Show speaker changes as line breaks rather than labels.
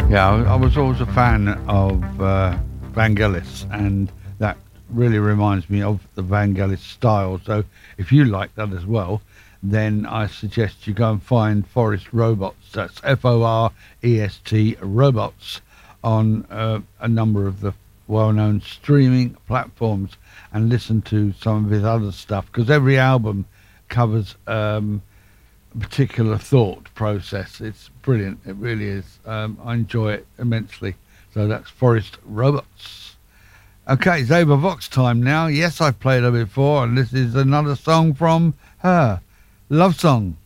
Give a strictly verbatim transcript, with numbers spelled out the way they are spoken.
Yeah, I, I was always a fan of uh, Vangelis, and that really reminds me of the Vangelis style. So if you like that as well, then I suggest you go and find Forest Robots. That's F O R E S T Robots on uh, a number of the well-known streaming platforms, and listen to some of his other stuff, because every album covers um, a particular thought process. It's brilliant. It really is. Um, I enjoy it immensely. So that's Forest Robots. Okay, Zaba Vox time now. Yes, I've played her before, and this is another song from her. Love Song.